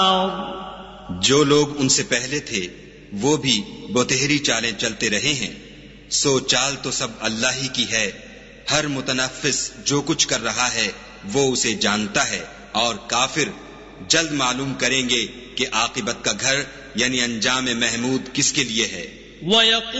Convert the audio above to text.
जो लोग उनसे पहले थे वो भी बौतेहरी चालें चलते रहे हैं, सो चाल तो सब अल्लाह ही की है। हर मुतनफ्फिस जो कुछ कर रहा है वो उसे जानता है, और काफिर जल्द मालूम करेंगे कि आकिबत का घर यानी अंजाम महमूद किसके लिए है।